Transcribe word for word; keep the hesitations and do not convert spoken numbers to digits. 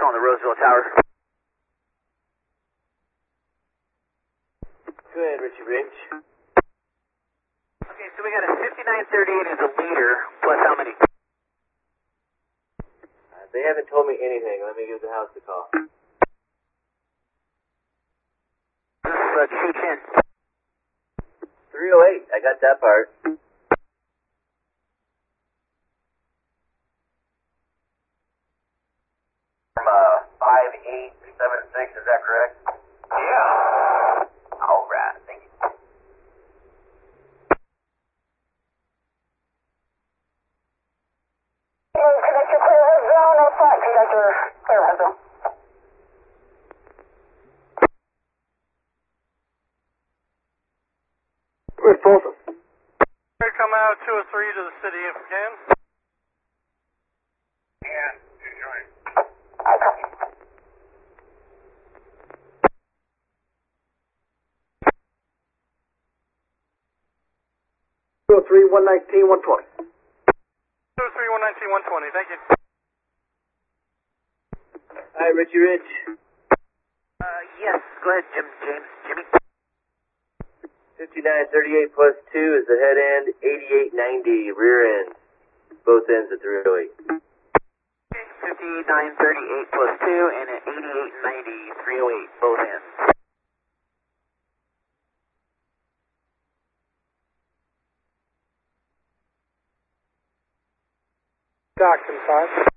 on the Roseville Tower. Go ahead, Richie Rich. Okay, so we got a fifty-nine thirty-eight as a leader, plus how many? Uh, they haven't told me anything. Let me give the house a call. This is uh, two ten. three oh eight, I got that part. From uh, five eight seven six, is that correct? Yeah. All right, thank you. Connector clear head zone, oh five, connector clear head zone. Where's Folsom? Come out two oh three to the city if we can. Yeah, you join. I copy. two oh three, one nineteen, one twenty. two oh three, one nineteen, one twenty, thank you. Hi, Richie Rich. Uh, yes, go ahead, Jim, James, Jimmy. fifty-nine thirty-eight plus two is the head end, eighty-eight ninety rear end. Both ends at three oh eight. fifty-nine thirty-eight plus two and an eighty-eight ninety, three oh eight, both ends. Dock inside.